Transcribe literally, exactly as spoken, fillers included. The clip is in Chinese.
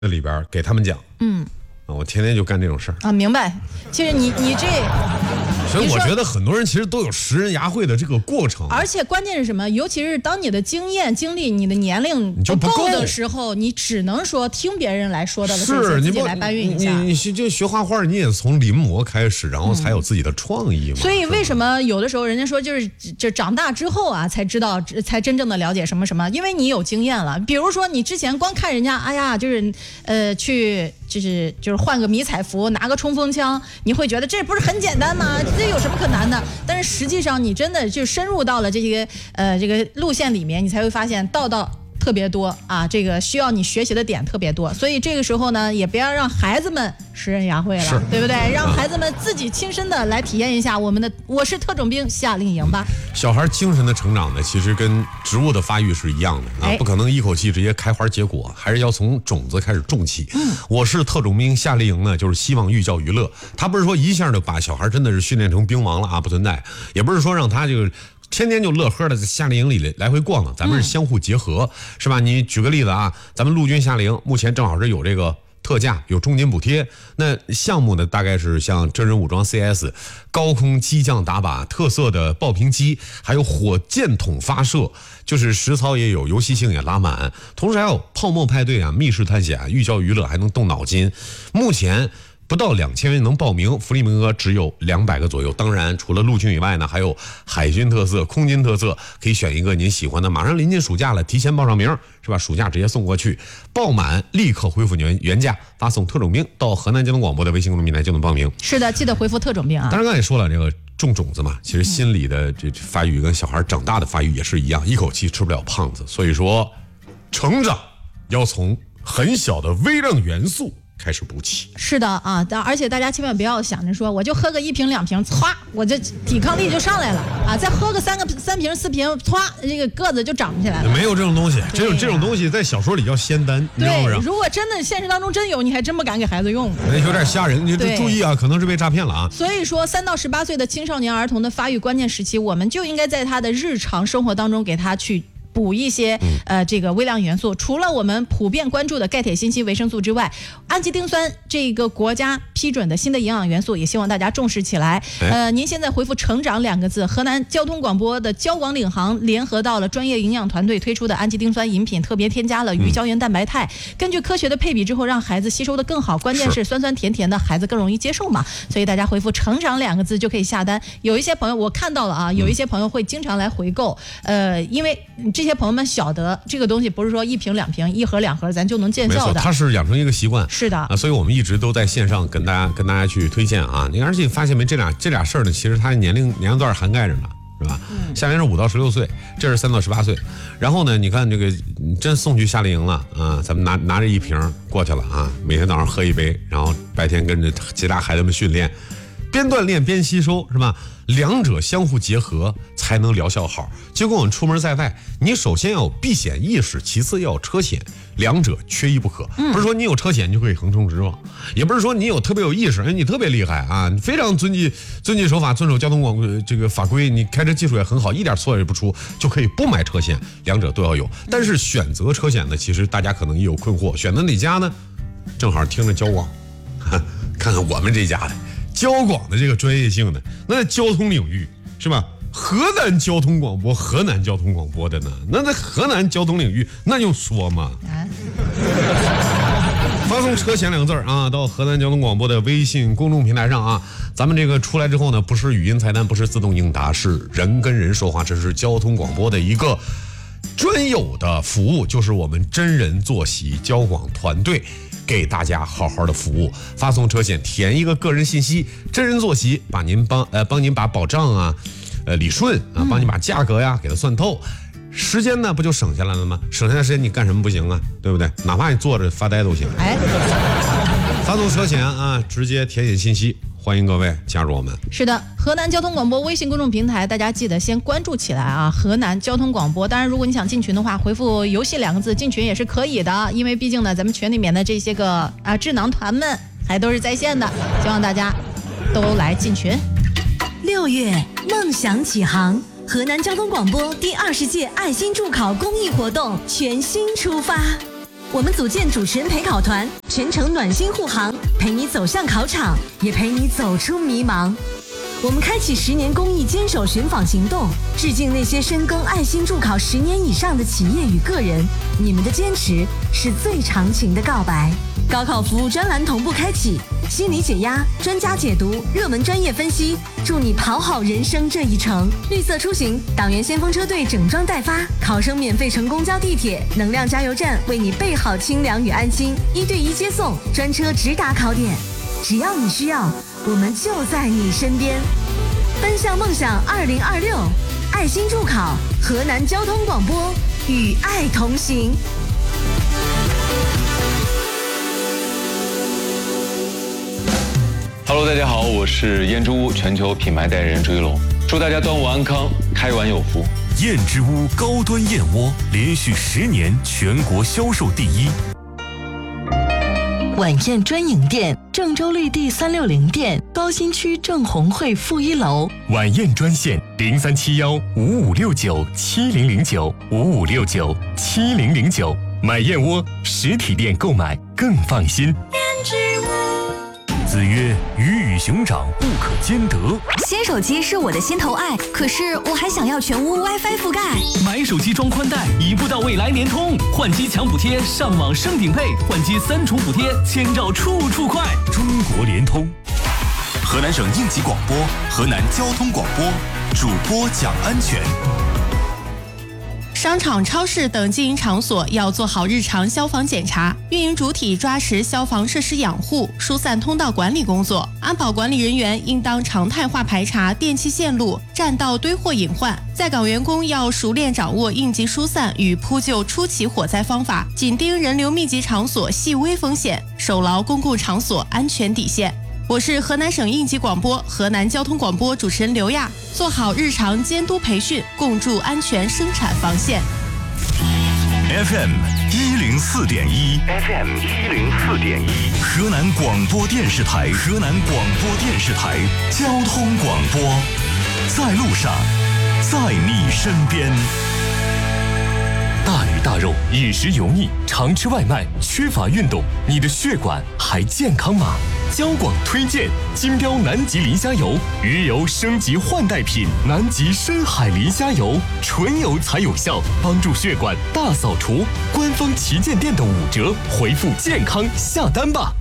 那里边给他们讲，嗯，啊，我天天就干这种事儿啊，明白。其实你你这。 所以我觉得很多人其实都有识人牙慧的这个过程， 而且关键是什么？尤其是当你的经验、经历、你的年龄不够的时候，你只能说听别人来说到的事情，自己来搬运一下。 你你就学画画，你也从临摹开始，然后才有自己的创意嘛。 所以为什么有的时候人家说就是就长大之后啊，才知道才真正的了解什么什么？因为你有经验了。比如说你之前光看人家，哎呀，就是呃去。就是就是换个迷彩服，拿个冲锋枪，你会觉得这不是很简单吗？这有什么可难的？但是实际上你真的就深入到了这些呃这个路线里面，你才会发现道道特别多啊，这个需要你学习的点特别多。所以这个时候呢，也不要让孩子们识人牙慧了，对不对？让孩子们自己亲身的来体验一下我们的我是特种兵夏令营吧。 小孩精神的成长呢，其实跟植物的发育是一样的啊，不可能一口气直接开花结果，还是要从种子开始种起。嗯，我是特种兵夏令营呢，就是希望寓教于乐，他不是说一下就把小孩真的是训练成兵王了啊，不存在，也不是说让他这个。天天就乐呵的在夏令营里来回逛呢，咱们是相互结合，嗯、是吧？你举个例子啊，咱们陆军夏令营目前正好是有这个特价，有重金补贴。那项目呢，大概是像真人武装 C S、高空机降打靶、特色的爆屏机，还有火箭筒发射，就是实操也有，游戏性也拉满。同时还有泡沫派对啊、密室探险啊，寓教于乐，还能动脑筋。目前。不到两千人能报名，福利名额只有两百个左右。当然，除了陆军以外呢，还有海军特色、空军特色，可以选一个您喜欢的。马上临近暑假了，提前报上名是吧？暑假直接送过去，报满立刻恢复原原价，发送特种兵到河南交通广播的微信公众平台就能报名。 是的，记得回复特种兵啊。 当然刚才也说了，这个种种子嘛，其实心理的这发育跟小孩长大的发育也是一样，一口气吃不了胖子。所以说，成长要从很小的微量元素。开始补起。 是的啊，而且大家千万不要想着说我就喝个一瓶两瓶，歘，我这抵抗力就上来了啊！再喝个三个三瓶四瓶，歘，这个个子就长起来了。 没有这种东西，这种这种东西在小说里叫仙丹，你知道对，如果真的现实当中真有，你还真不敢给孩子用。 那有点吓人，你注意啊，可能是被诈骗了啊。 所以说，三到十八岁的青少年儿童的发育关键时期，我们就应该在他的日常生活当中给他去。补一些呃这个微量元素，除了我们普遍关注的钙铁锌硒维生素之外，氨基丁酸这个国家批准的新的营养元素，也希望大家重视起来。呃，您现在回复成长两个字，河南交通广播的交广领航联合到了专业营养团队推出的氨基丁酸饮品，特别添加了鱼胶原蛋白肽，根据科学的配比之后，让孩子吸收的更好，关键是酸酸甜甜的，孩子更容易接受嘛。所以大家回复成长两个字就可以下单。有一些朋友我看到了啊，有一些朋友会经常来回购，呃，因为这些朋友们晓得这个东西不是说一瓶两瓶一盒两盒咱就能见效的， 它是养成一个习惯。 是的啊，所以我们一直都在线上跟大家跟大家去推荐啊。你而且发现没，这俩这俩事儿呢，其实它年龄年龄段涵盖着呢，是吧？嗯、下面是五到十六岁，这是三到十八岁。然后呢，你看这个你真送去夏令营了啊，咱们拿拿着一瓶过去了啊，每天早上喝一杯，然后白天跟着其他孩子们训练。边锻炼边吸收是吧？两者相互结合才能疗效好。结果我们出门在外，你首先要有避险意识，其次要有车险，两者缺一不可。不是说你有车险你就可以横冲直撞，也不是说你有特别有意识，哎，你特别厉害啊，你非常遵纪遵纪守法，遵守交通广这个法规，你开车技术也很好，一点错也不出，就可以不买车险，两者都要有。但是选择车险呢，其实大家可能也有困惑，选择哪家呢？正好听着交广，看看我们这家的。交广的这个专业性呢，那在交通领域是吧？河南交通广播，河南交通广播的呢，那在河南交通领域那就说嘛。啊、发送车险两个字啊，到河南交通广播的微信公众平台上啊，咱们这个出来之后呢，不是语音菜单，不是自动应答，是人跟人说话，这是交通广播的一个专有的服务，就是我们真人坐席交广团队。给大家好好的服务，发送车险，填一个个人信息，真人坐席，把您帮呃帮您把保障啊，呃理顺啊，帮您把价格呀给它算透，时间呢不就省下来了吗？省下来时间你干什么不行啊？对不对？哪怕你坐着发呆都行。哎，发送车险啊，直接填写信息。欢迎各位加入我们。是的，河南交通广播微信公众平台，大家记得先关注起来啊！河南交通广播。当然，如果你想进群的话，回复“游戏”两个字进群也是可以的，因为毕竟呢，咱们群里面的这些个啊智囊团们还都是在线的，希望大家都来进群。六月，梦想起航，河南交通广播第二十届爱心助考公益活动全新出发。 我们组建主持人陪考团，全程暖心护航，陪你走向考场，也陪你走出迷茫。我们开启十年公益坚守寻访行动，致敬那些深耕爱心助考十年以上的企业与个人，你们的坚持是最长情的告白。高考服务专栏同步开启，心理解压、专家解读、热门专业分析，祝你跑好人生这一程。绿色出行，党员先锋车队整装待发，考生免费乘公交地铁，能量加油站为你备好清凉与安心，一对一接送，专车直达考点。只要你需要，我们就在你身边。奔向梦想二零二六，爱心助考，河南交通广播，与爱同行。 Hello， 大家好，我是燕之屋全球品牌代言人朱一龙，祝大家端午安康，开碗有福。 燕之屋高端燕窝连续十年全国销售第一。 晚宴专营店，郑州绿地三六零店，高新区郑红汇负一楼。 晚宴专线零三七幺五五六九七零零九五五六九七零零九。买燕窝实体店购买更放心。 燕之屋。 子曰：鱼与熊掌不可兼得。 新手机是我的心头爱，可是我还想要全屋 WiFi 覆盖。 买手机装宽带，一步到位来联通，换机抢补贴，上网升顶配，换机三重补贴，千兆处处快。 中国联通。河南省应急广播，河南交通广播，主播讲安全。 商场、超市等经营场所要做好日常消防检查，运营主体抓实消防设施养护、疏散通道管理工作。安保管理人员应当常态化排查电气线路、占道堆货隐患。在岗员工要熟练掌握应急疏散与扑救初期火灾方法，紧盯人流密集场所细微风险，守牢公共场所安全底线。我是河南省应急广播、河南交通广播主持人刘亚，做好日常监督培训，共筑安全生产防线。 F M 一零四点一 ，F M 一零四点一，河南广播电视台，河南广播电视台交通广播，在路上，在你身边。大鱼大肉，饮食油腻，常吃外卖，缺乏运动，你的血管还健康吗？交广推荐金标南极磷虾油，鱼油升级换代品，南极深海磷虾油，纯油才有效，帮助血管大扫除。官方旗舰店的五折，回复健康下单吧。